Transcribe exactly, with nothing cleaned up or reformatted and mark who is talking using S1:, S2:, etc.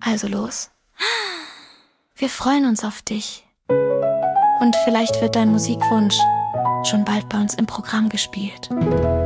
S1: Also los. Wir freuen uns auf dich. Und vielleicht wird dein Musikwunsch schon bald bei uns im Programm gespielt.